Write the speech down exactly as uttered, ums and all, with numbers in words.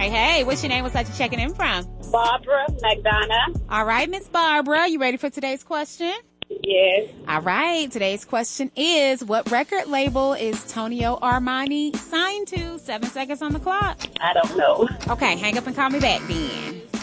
Hey, hey, what's your name? What's that you checking in from? Barbara McDonough. All right, Miss Barbara, you ready for today's question? Yes. All right, today's question is, what record label is Tonio Armani signed to? Seven seconds on the clock. I don't know. Okay, hang up and call me back then.